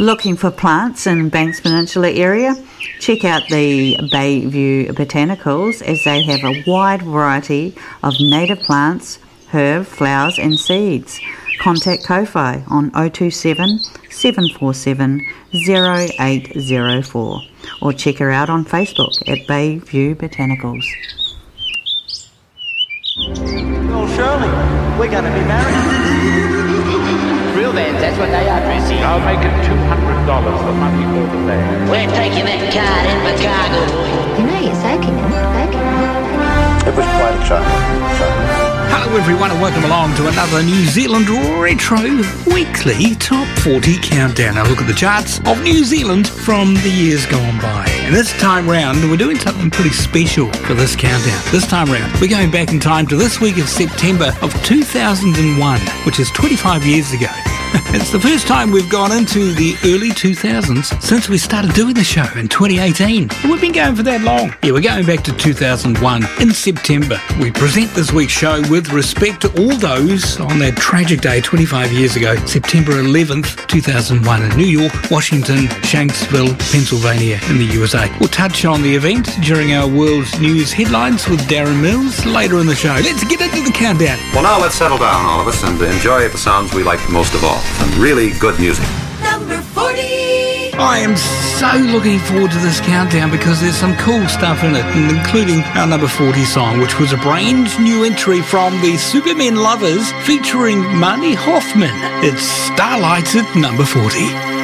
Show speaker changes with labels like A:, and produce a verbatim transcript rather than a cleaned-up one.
A: Looking for plants in Banks Peninsula area? Check out the Bayview Botanicals, as they have a wide variety of native plants, herb, flowers and seeds. Contact Ko-Fi on oh two seven, seven four seven, oh eight oh four or check her out on Facebook at Bayview Botanicals.
B: Well, Shirley, we're going to be married.
C: Real bands, that's what they are, Chrissy.
D: I'll make it two hundred dollars, the money for the band.
C: We're taking that card in for cargo.
E: You know you're soaking in it, soaking in it.
F: It was quite exciting.
G: Hello everyone and welcome along to another New Zealand Retro Weekly Top forty Countdown. A look at the charts of New Zealand from the years gone by. And this time round, we're doing something pretty special for this countdown. This time round, we're going back in time to this week of September of two thousand one, which is twenty-five years ago. It's the first time we've gone into the early two thousands since we started doing the show in twenty eighteen. We've been going for that long. Yeah, we're going back to two thousand one in September. We present this week's show with respect to all those on that tragic day twenty-five years ago, September eleventh, two thousand one in New York, Washington, Shanksville, Pennsylvania in the U S A. We'll touch on the event during our world news headlines with Darren Mills later in the show. Let's get into the countdown.
H: Well, now let's settle down, all of us, and enjoy the sounds we like most of all. Some really good music.
I: Number forty.
G: I am so looking forward to this countdown because there's some cool stuff in it, including our number forty song, which was a brand new entry from the Supermen Lovers featuring Marnie Hoffman. It's Starlights at number forty.